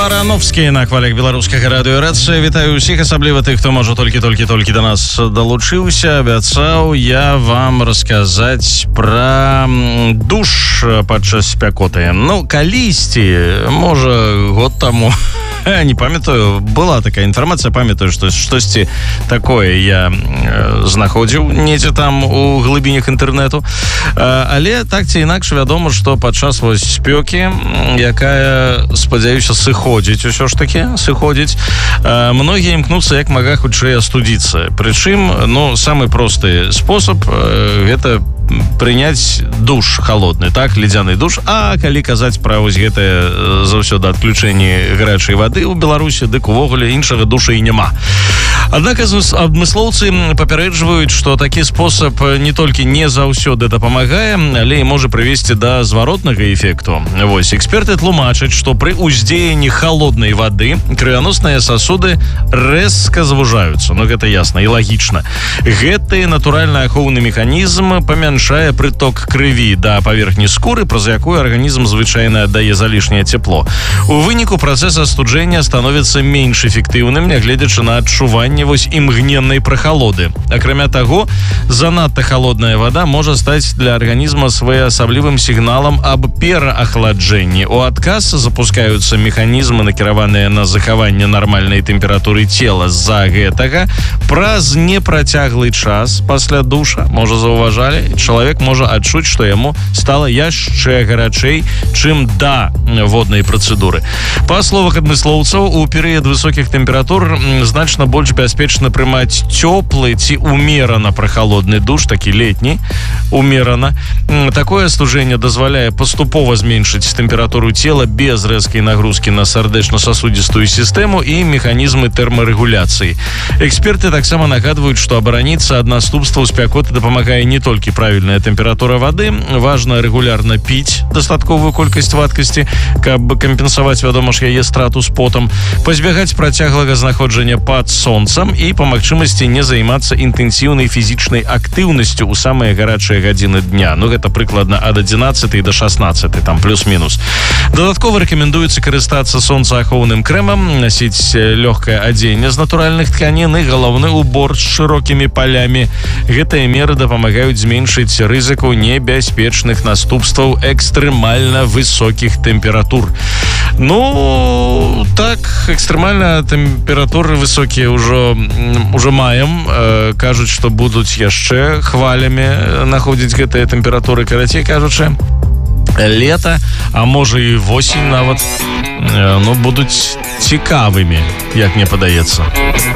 Барановскі на хвалях беларускага радыёрацыі. Вітаю ўсіх, асабліва тых, хто можа толькі да нас далучыўся. Абяцаў я вам расказаць пра душ падчас спякоты. Ну, калісьці, можа, год таму, не памятаю, была такая інфармацыя, памятаю, што штосьці такое я знаходзіў недзе там у глыбінях інтэрнэту. Але так ці інакш вядома, што падчас вось спёкі, якая, спадзяюся, сыходзіць, усё ж такі сыходзіць, многія імкнуцца як мага хутчэй астудзіцца. Прычым, ну, самы просты спосаб гэта прыняць душ холодны, так, ледзяны душ. А калі казаць пра вось гэтае заўсёды адключэнне гарачай вады ў Беларусі, дык увогуле іншага душа і няма. Аднак адмыслоўцы папярэджваюць, што такі спосаб не толькі не заўсёды дапамагае, але і можа прывесці да зваротнага эфекту. Вось, эксперты тлумачаць, што пры ўздзеянні холоднай вады крывяносныя сасуды рэзка звужаюцца. Ну, гэта ясна і лагічна. Гэты натуральны ахоўны механізм памяншае прыток крыві да паверхні скуры, праз якую арганізм звычайна аддае залішняе цепло. У выніку працэс астуджэння становіцца менш эфектыўным, нягледзячы на адчуванне вось імгненнай прахалоды. Акрамя таго, занадта холодная вада можа стаць для арганізма своеасаблівым сігналам аб пераахладжэнні. У адказ запускаюцца механізмы, накіраваныя на захаванне нармальнай тэмпературы цела. З-за гэтага праз непрацяглы час пасля душа, можа, заўважалі, чалавек можа адчуць, што яму стала яшчэ гарачэй, чым да воднай працэдуры. Па словах адмыслоўцаў, у перыяд высокіх тэмператур значна больш бяспечна прымаць цёплы ці умерана прахалодны душ, такі летні, умерана. Такое астуджэнне дазваляе паступова зменшыць тэмпературу цела без рэзкай нагрузкі на сардэчна-сасудзістую сістэму і механізмы тэрмарэгуляцыі. Эксперты таксама нагадваюць, што абараніцца ад наступстваў спякоты дапамагае не толькі правільная тэмпература вады, важна рэгулярна піць дастатковую колькасць вадкасці, каб кампенсаваць, вядома ж, яе страту з потам, пазбягаць працяглага знаходжання пад сонцам і па магчымасці не займацца інтэнсіўнай фізічнай актыўнасцю ў самыя гарачыя гадзіны дня. Ну, гэта прыкладна ад 11 до 16, там плюс-мінус. Дадаткова рэкамендуецца карыстацца сонцаахоўным крэмам, насіць лёгкае адзенне з натуральных тканін і галаўны убор з шырокімі палямі. Гэтыя меры дапамагаюць зменшыць рызыку небяспечных наступстваў экстрэмальна высокіх тэмператур. Ну, так, экстрэмальна тэмпературы высокія ўжо маем. Кажуць, што будуць яшчэ хвалямі находзіць гэтыя тэмпературы. Карацей кажучы, лета, а можа і восень нават, ну, будуць цікавымі, як мне падаецца.